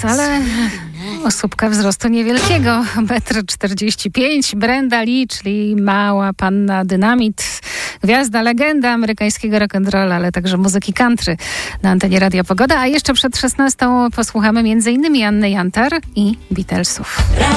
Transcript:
ale osóbka wzrostu niewielkiego, 1,45 m. Brenda Lee, czyli mała panna dynamit, gwiazda, legenda amerykańskiego rock'n'rolla, ale także muzyki country na antenie Radia Pogoda. A jeszcze przed 16 posłuchamy m.in. Anny Jantar i Beatlesów.